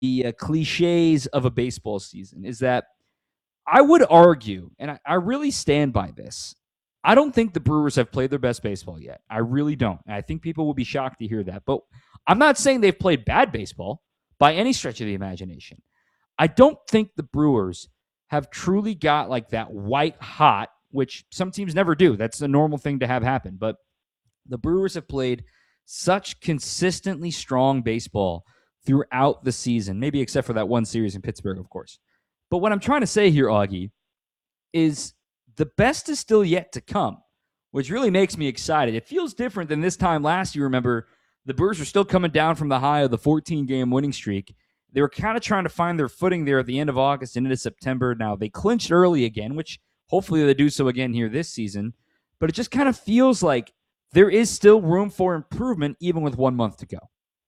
the cliches of a baseball season is that I would argue, and I really stand by this. I don't think the Brewers have played their best baseball yet. I really don't. And I think people will be shocked to hear that. But I'm not saying they've played bad baseball by any stretch of the imagination. I don't think the Brewers have truly got like that white hot, which some teams never do. That's a normal thing to have happen. But the Brewers have played such consistently strong baseball throughout the season, maybe except for that one series in Pittsburgh, of course. But what I'm trying to say here, Augie, is the best is still yet to come, which really makes me excited. It feels different than this time last year. Remember, the Brewers were still coming down from the high of the 14-game winning streak. They were kind of trying to find their footing there at the end of August and into September. Now, they clinched early again, which hopefully they do so again here this season. But it just kind of feels like there is still room for improvement even with 1 month to go.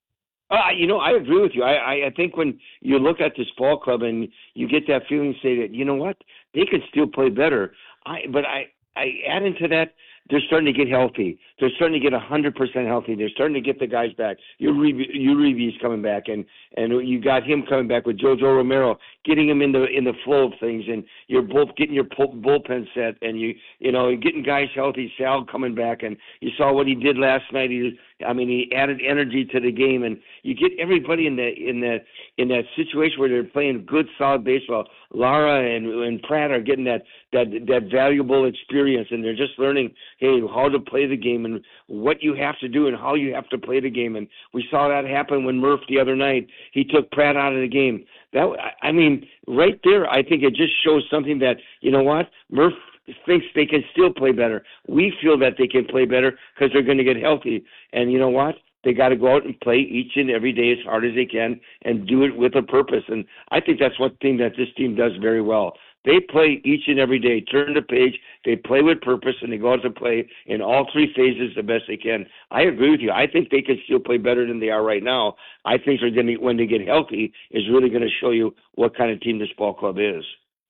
I agree with you. I think when you look at this ball club and you get that feeling, say that, you know what, they could still play better. But I add into that, they're starting to get healthy. They're starting to get 100% healthy. They're starting to get the guys back. Uribe's coming back, and you got him coming back with Jojo Romero, getting him in the flow of things, and you're both getting your bullpen set, and you're getting guys healthy. Sal coming back, and you saw what he did last night. He added energy to the game, and you get everybody in that situation where they're playing good, solid baseball. Lara and Pratt are getting that valuable experience, and they're just learning, hey, how to play the game and what you have to do and how you have to play the game. And we saw that happen when Murph the other night, he took Pratt out of the game. Right there, I think it just shows something that, you know what, Murph thinks they can still play better. We feel that they can play better because they're going to get healthy. And you know what? They got to go out and play each and every day as hard as they can and do it with a purpose. And I think that's one thing that this team does very well. They play each and every day, turn the page, they play with purpose, and they go out to play in all three phases the best they can. I agree with you. I think they can still play better than they are right now. I think they're going to, when they get healthy, is really going to show you what kind of team this ball club is.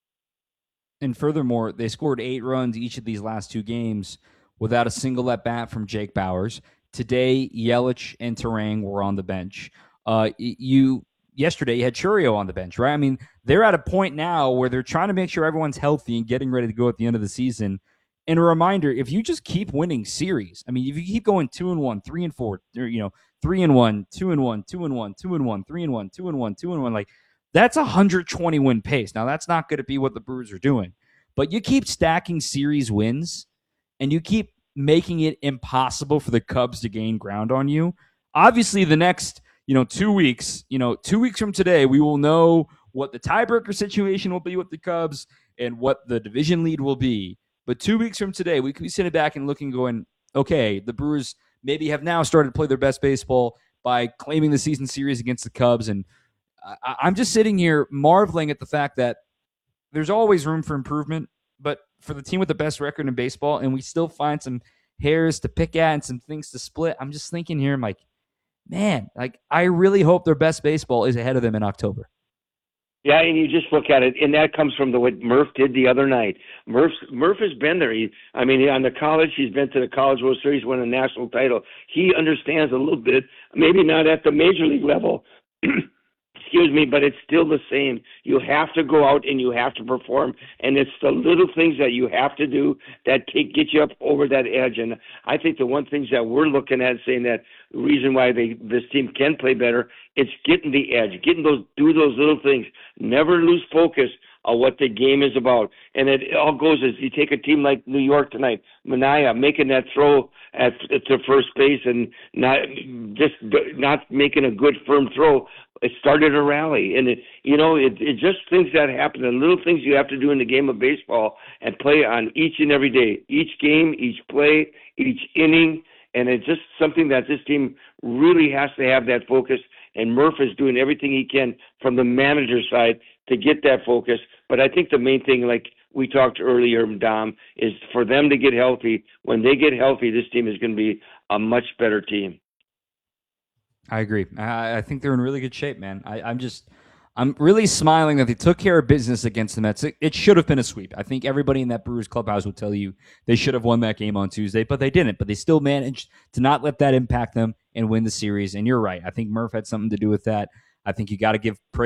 And furthermore, they scored 8 runs each of these last 2 games without a single at bat from Jake Bauers. Today, Yelich and Terang were on the bench. Yesterday, you had Churio on the bench, right? I mean, they're at a point now where they're trying to make sure everyone's healthy and getting ready to go at the end of the season. And a reminder, if you just keep winning series, I mean, if you keep going 2-1, 3-4, or 3-1, 2-1, 2-1, 2-1, 3-1, 2-1, 2-1, like that's 120 win pace. Now, that's not going to be what the Brewers are doing, but you keep stacking series wins and you keep making it impossible for the Cubs to gain ground on you. Obviously, the next 2 weeks, 2 weeks from today, we will know what the tiebreaker situation will be with the Cubs and what the division lead will be. But 2 weeks from today, we could be sitting back and looking, going, okay, the Brewers maybe have now started to play their best baseball by claiming the season series against the Cubs. And I'm just sitting here marveling at the fact that there's always room for improvement, but for the team with the best record in baseball, and we still find some hairs to pick at and some things to split. I'm just thinking here, I'm like, man, like I really hope their best baseball is ahead of them in October. Yeah, and you just look at it, and that comes from what Murph did the other night. Murph has been there. On the college, he's been to the College World Series, won a national title. He understands a little bit, maybe not at the major league level, excuse me, but it's still the same. You have to go out and you have to perform, and it's the little things that you have to do that get you up over that edge. And I think the one things that we're looking at saying that the reason why this team can play better, it's getting the edge, do those little things. Never lose focus on what the game is about. And it all goes as you take a team like New York tonight, Manaea making that throw to first base and not making a good firm throw. It started a rally, and it just things that happen, the little things you have to do in the game of baseball and play on each and every day, each game, each play, each inning, and it's just something that this team really has to have that focus. And Murph is doing everything he can from the manager side to get that focus. But I think the main thing, like we talked earlier, Dom, is for them to get healthy. When they get healthy, this team is going to be a much better team. I agree. I think they're in really good shape, man. I'm really smiling that they took care of business against the Mets. It should have been a sweep. I think everybody in that Brewers clubhouse would tell you they should have won that game on Tuesday, but they didn't. But they still managed to not let that impact them and win the series. And you're right. I think Murph had something to do with that. I think you got to give praise